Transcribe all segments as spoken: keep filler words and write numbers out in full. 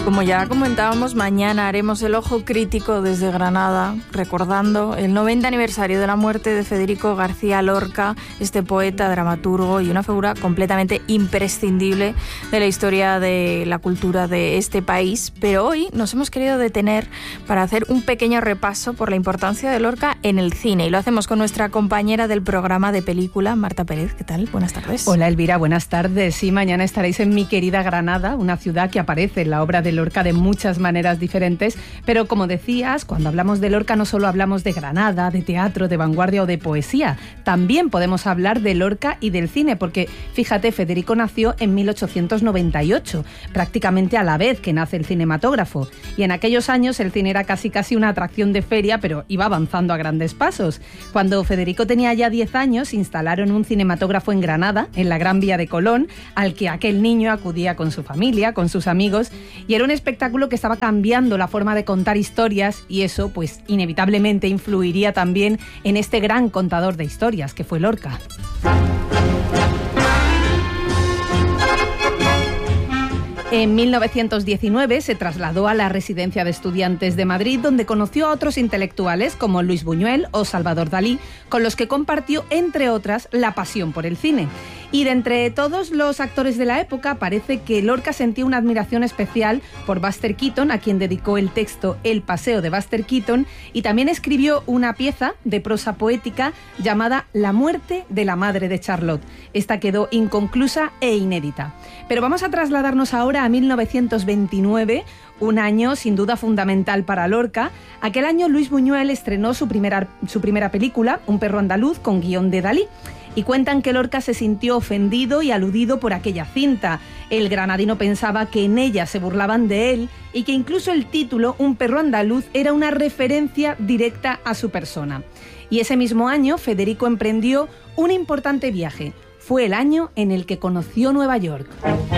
Como ya comentábamos, mañana haremos el ojo crítico desde Granada, recordando el noventa aniversario de la muerte de Federico García Lorca, este poeta, dramaturgo y una figura completamente imprescindible de la historia de la cultura de este país. Pero hoy nos hemos querido detener para hacer un pequeño repaso por la importancia de Lorca en el cine. Y lo hacemos con nuestra compañera del programa de película, Marta Pérez. ¿Qué tal? Buenas tardes. Hola, Elvira. Buenas tardes. Sí, mañana estaréis en mi querida Granada, una ciudad que aparece en la obra de Lorca de muchas maneras diferentes, pero como decías, cuando hablamos de Lorca no solo hablamos de Granada, de teatro, de vanguardia o de poesía, también podemos hablar de Lorca y del cine, porque fíjate, Federico nació en mil ochocientos noventa y ocho, prácticamente a la vez que nace el cinematógrafo, y en aquellos años el cine era casi casi una atracción de feria, pero iba avanzando a grandes pasos. Cuando Federico tenía ya diez años, instalaron un cinematógrafo en Granada, en la Gran Vía de Colón, al que aquel niño acudía con su familia, con sus amigos, y era un espectáculo que estaba cambiando la forma de contar historias, y eso pues inevitablemente influiría también en este gran contador de historias que fue Lorca. En mil novecientos diecinueve se trasladó a la Residencia de Estudiantes de Madrid, donde conoció a otros intelectuales como Luis Buñuel o Salvador Dalí, con los que compartió, entre otras, la pasión por el cine. Y de entre todos los actores de la época, parece que Lorca sentía una admiración especial por Buster Keaton, a quien dedicó el texto El paseo de Buster Keaton, y también escribió una pieza de prosa poética llamada La muerte de la madre de Charlotte. Esta quedó inconclusa e inédita. Pero vamos a trasladarnos ahora a mil novecientos veintinueve, un año sin duda fundamental para Lorca. Aquel año Luis Buñuel estrenó su primera, su primera película, Un perro andaluz, con guión de Dalí. Y cuentan que Lorca se sintió ofendido y aludido por aquella cinta. El granadino pensaba que en ella se burlaban de él y que incluso el título, Un perro andaluz, era una referencia directa a su persona. Y ese mismo año Federico emprendió un importante viaje. Fue el año en el que conoció Nueva York.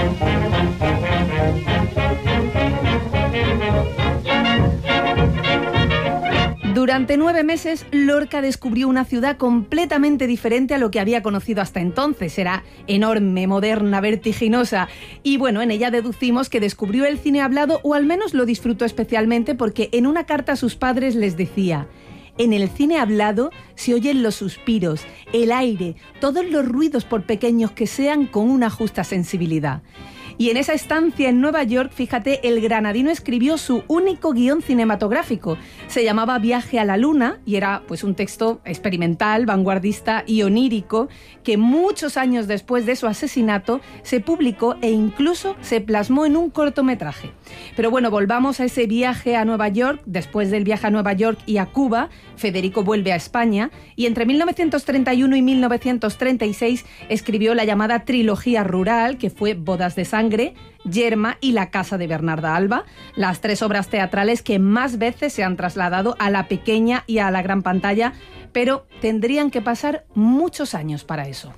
Durante nueve meses, Lorca descubrió una ciudad completamente diferente a lo que había conocido hasta entonces. Era enorme, moderna, vertiginosa. Y bueno, en ella deducimos que descubrió el cine hablado, o al menos lo disfrutó especialmente, porque en una carta a sus padres les decía: en el cine hablado se oyen los suspiros, el aire, todos los ruidos, por pequeños que sean, con una justa sensibilidad. Y en esa estancia en Nueva York, fíjate, el granadino escribió su único guión cinematográfico. Se llamaba Viaje a la Luna y era pues un texto experimental, vanguardista y onírico que muchos años después de su asesinato se publicó e incluso se plasmó en un cortometraje. Pero bueno, volvamos a ese viaje a Nueva York. Después del viaje a Nueva York y a Cuba, Federico vuelve a España y entre mil novecientos treinta y uno y mil novecientos treinta y seis escribió la llamada trilogía rural, que fue Bodas de Sangre, Yerma y La casa de Bernarda Alba, las tres obras teatrales que más veces se han trasladado a la pequeña y a la gran pantalla, pero tendrían que pasar muchos años para eso.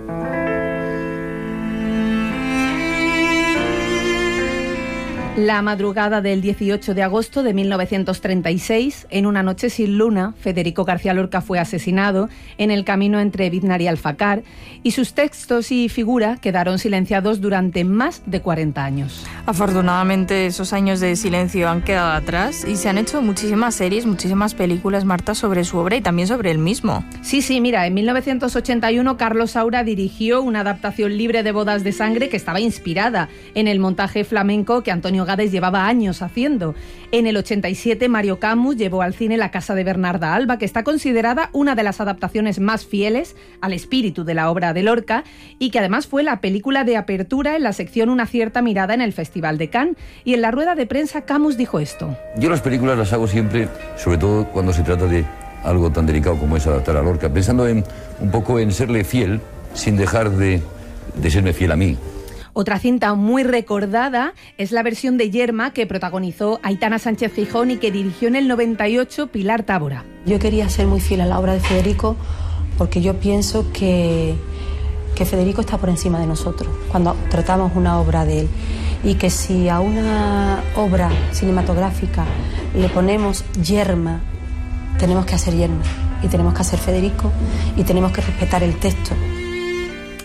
La madrugada del dieciocho de agosto de mil novecientos treinta y seis, en una noche sin luna, Federico García Lorca fue asesinado en el camino entre Biznar y Alfacar, y sus textos y figura quedaron silenciados durante más de cuarenta años. Afortunadamente esos años de silencio han quedado atrás y se han hecho muchísimas series, muchísimas películas, Marta, sobre su obra y también sobre él mismo. Sí, sí, mira, en mil novecientos ochenta y uno Carlos Saura dirigió una adaptación libre de Bodas de Sangre que estaba inspirada en el montaje flamenco que Antonio Gades llevaba años haciendo. En el ochenta y siete Mario Camus llevó al cine La casa de Bernarda Alba, que está considerada una de las adaptaciones más fieles al espíritu de la obra de Lorca y que además fue la película de apertura en la sección Una cierta mirada en el Festival de Cannes. Y en la rueda de prensa Camus dijo esto: yo las películas las hago siempre, sobre todo cuando se trata de algo tan delicado como es adaptar a Lorca, pensando en un poco en serle fiel sin dejar de, de serme fiel a mí. Otra cinta muy recordada es la versión de Yerma que protagonizó Aitana Sánchez Gijón y que dirigió en el noventa y ocho Pilar Tábora. Yo quería ser muy fiel a la obra de Federico porque yo pienso que, que Federico está por encima de nosotros cuando tratamos una obra de él, y que si a una obra cinematográfica le ponemos Yerma, tenemos que hacer Yerma y tenemos que hacer Federico y tenemos que respetar el texto.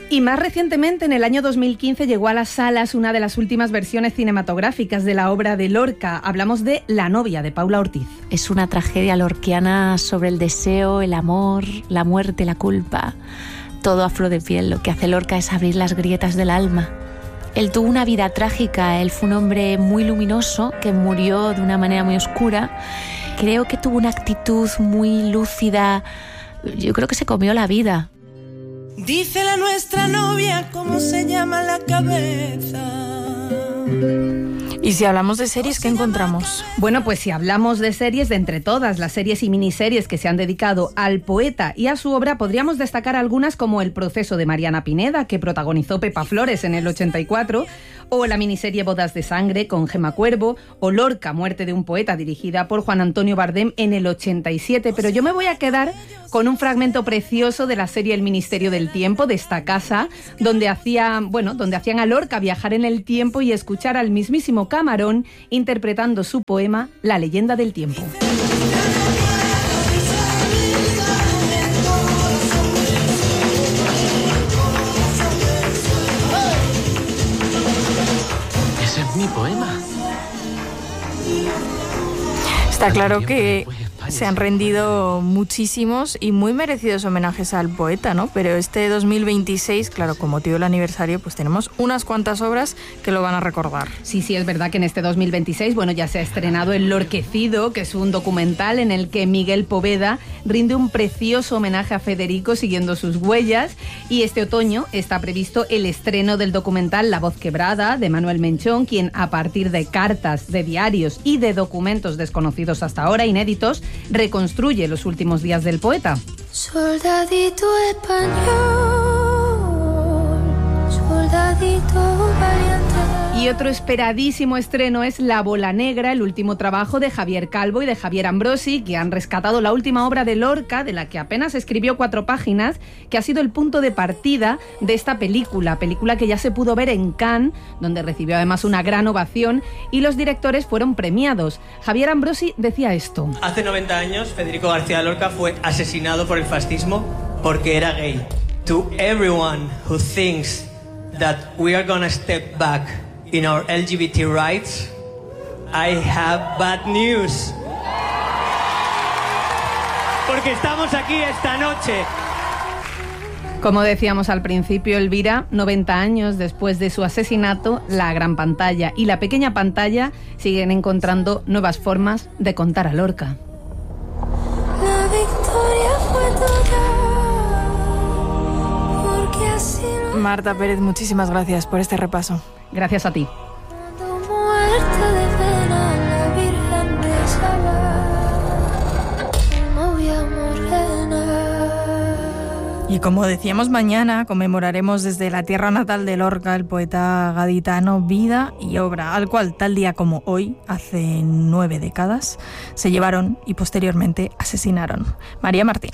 Y más recientemente, en el año dos mil quince, llegó a las salas una de las últimas versiones cinematográficas de la obra de Lorca. Hablamos de La novia, de Paula Ortiz. Es una tragedia lorquiana sobre el deseo, el amor, la muerte, la culpa. Todo a flor de piel. Lo que hace Lorca es abrir las grietas del alma. Él tuvo una vida trágica. Él fue un hombre muy luminoso que murió de una manera muy oscura. Creo que tuvo una actitud muy lúcida. Yo creo que se comió la vida. Dice la nuestra novia cómo se llama la cabeza. Y si hablamos de series, ¿qué encontramos? Bueno, pues si hablamos de series, de entre todas las series y miniseries que se han dedicado al poeta y a su obra, podríamos destacar algunas como El proceso de Mariana Pineda, que protagonizó Pepa Flores en el ochenta y cuatro, o la miniserie Bodas de sangre con Gemma Cuervo, o Lorca, muerte de un poeta, dirigida por Juan Antonio Bardem en el ochenta y siete. Pero yo me voy a quedar con un fragmento precioso de la serie El Ministerio del Tiempo, de esta casa, donde hacía, bueno, donde hacían a Lorca viajar en el tiempo y escuchar al mismísimo Camarón interpretando su poema La leyenda del tiempo. Ese es mi poema. Está claro que se han rendido muchísimos y muy merecidos homenajes al poeta, ¿no? Pero este dos mil veintiséis, claro, con motivo del aniversario, pues tenemos unas cuantas obras que lo van a recordar. Sí, sí, es verdad que en este dos mil veintiséis, bueno, ya se ha estrenado El Lorquecido, que es un documental en el que Miguel Poveda rinde un precioso homenaje a Federico siguiendo sus huellas, y este otoño está previsto el estreno del documental La voz quebrada, de Manuel Menchón, quien a partir de cartas, de diarios y de documentos desconocidos hasta ahora, inéditos, reconstruye los últimos días del poeta. Soldadito español, soldadito valiente. Y otro esperadísimo estreno es La bola negra, el último trabajo de Javier Calvo y de Javier Ambrosi, que han rescatado la última obra de Lorca, de la que apenas escribió cuatro páginas, que ha sido el punto de partida de esta película, película que ya se pudo ver en Cannes, donde recibió además una gran ovación, y los directores fueron premiados. Javier Ambrosi decía esto. Hace noventa años, Federico García Lorca fue asesinado por el fascismo porque era gay. To everyone who thinks that we are gonna step back in our L G B T rights, I have bad news. Porque estamos aquí esta noche. Como decíamos al principio, Elvira, noventa años después de su asesinato, la gran pantalla y la pequeña pantalla siguen encontrando nuevas formas de contar a Lorca. La victoria fue tuya, porque así lo... Marta Pérez, muchísimas gracias por este repaso. Gracias a ti. Muerte de pena, la Virgen rezaba, novia morena. Y como decíamos, mañana conmemoraremos desde la tierra natal de Lorca, el poeta gaditano, vida y obra, al cual tal día como hoy, hace nueve décadas, se llevaron y posteriormente asesinaron. María Martín.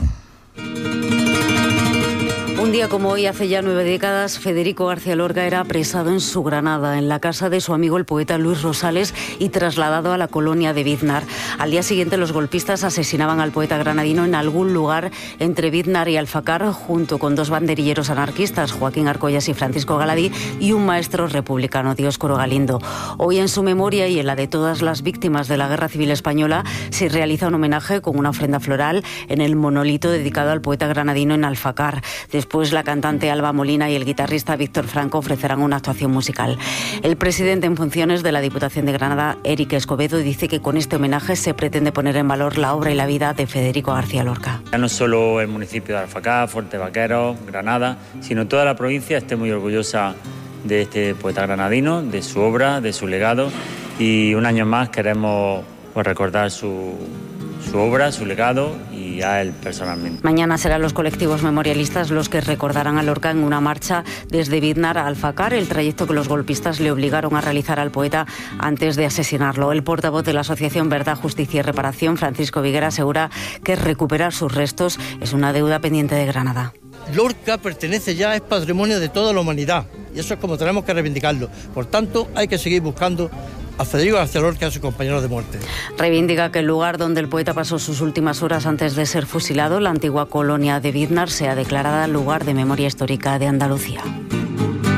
Un día como hoy, hace ya nueve décadas, Federico García Lorca era apresado en su Granada, en la casa de su amigo el poeta Luis Rosales, y trasladado a la colonia de Biznar. Al día siguiente, los golpistas asesinaban al poeta granadino en algún lugar entre Biznar y Alfacar, junto con dos banderilleros anarquistas, Joaquín Arcollas y Francisco Galadí, y un maestro republicano, Dioscoro Galindo. Hoy, en su memoria y en la de todas las víctimas de la Guerra Civil Española, se realiza un homenaje con una ofrenda floral en el monolito dedicado al poeta granadino en Alfacar. Después, la cantante Alba Molina y el guitarrista Víctor Franco ofrecerán una actuación musical. El presidente en funciones de la Diputación de Granada, Eric Escobedo, dice que con este homenaje se pretende poner en valor la obra y la vida de Federico García Lorca. Ya no solo el municipio de Alfacar, Fuerte Vaqueros, Granada, sino toda la provincia esté muy orgullosa de este poeta granadino, de su obra, de su legado, y un año más queremos pues, recordar su, su obra, su legado y a él personalmente. Mañana serán los colectivos memorialistas los que recordarán a Lorca en una marcha desde Biznar a Alfacar, el trayecto que los golpistas le obligaron a realizar al poeta antes de asesinarlo. El portavoz de la Asociación Verdad, Justicia y Reparación, Francisco Viguera, asegura que recuperar sus restos es una deuda pendiente de Granada. Lorca pertenece ya, es patrimonio de toda la humanidad, y eso es como tenemos que reivindicarlo. Por tanto, hay que seguir buscando a Federico García Lorca y a sus compañeros de muerte. Reivindica que el lugar donde el poeta pasó sus últimas horas antes de ser fusilado, la antigua colonia de Biznar, sea declarada lugar de memoria histórica de Andalucía.